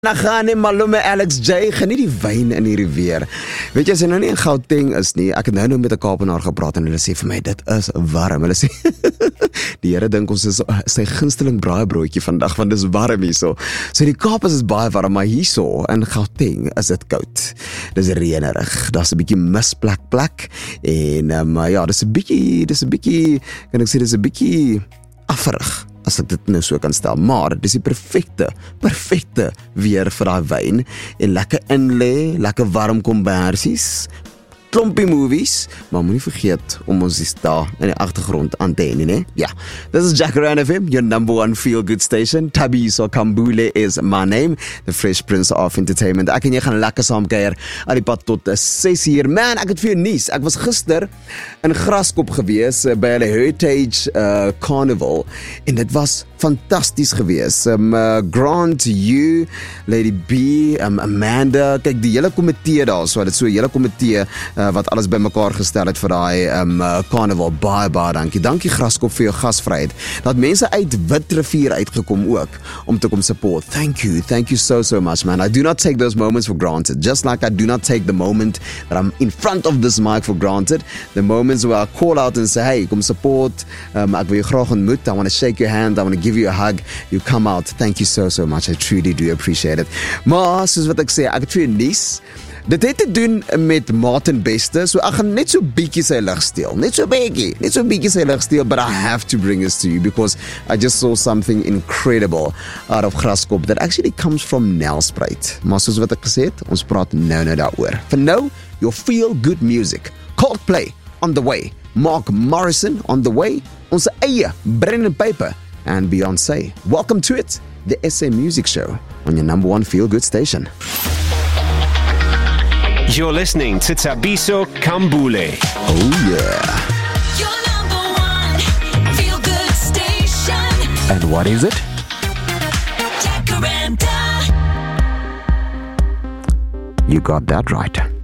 Na gaan en Malume Alex J, geniet die wyn in hierdie weer. Weet jy, as jy nou nie in Gauteng is nie, ek het nou met 'n Kaapenaar gepraat en hulle sê vir my, dit is warm. Hulle sê, die Here dink ons is sy gunsteling braaibroodjie vandag, want dis warm hierso. So die Kaap is baie warm, maar hierso in Gauteng is dit koud. Dis reënerig, daar's 'n bietjie misplek en ja, dis 'n bietjie, kan ek sê, dis 'n bietjie afrig, as ek dit nou so kan stel, maar dis die perfekte weer vir daai wyn, en lekker inlê, lekker warm kombersies, klompie movies, maar moenie vergeet om ons die daar in die agtergrond aan te hê nie, né? Ja, this is Jacaranda FM, your number one feel-good station. Thabiso Kambule is my name, the Fresh Prince of Entertainment. Ek en jy gaan lekker saam kuier aan die pad tot 6 uur. Man, ek het vir jou nuus. Ek was gister in Graskop gewees by hulle Heritage Carnival, en dit was fantasties gewees. Grant, you, Lady B, Amanda, kyk, die hele komitee daar, so dit so 'n hele komitee wat alles bymekaar gestel het vir daai carnival. Baie dankie. Dankie Graskop vir jou gasvryheid. Dat mense uit Witrivier uitgekom ook om te kom support. Thank you so much, man. I do not take those moments for granted. Just like I do not take the moment that I'm in front of this mic for granted. The moments where I call out and say, hey, kom support, ek wil jou graag ontmoet, I want to shake your hand, I want to give you a hug, you come out. Thank you so much. I truly do appreciate it. Maar soos wat ek sê, ek het vir jou nuus. Dit het te doen met Martin Bester, so ek gaan net so bietjie sy lig steel. Net so bietjie sy lig steel, but I have to bring this to you because I just saw something incredible out of Graskop that actually comes from Nelspruit. Maar soos wat ek gesê het, ons praat nou daaroor. For now, your feel good music. Coldplay on the way. Mark Morrison on the way. Ons eie Brendan Paper and Beyoncé. Welcome to it, the SA Music Show on your number one feel good station. You're listening to Thabiso Kambule. Oh yeah. Your number one feel-good station. And what is it? Jacaranda. You got that right.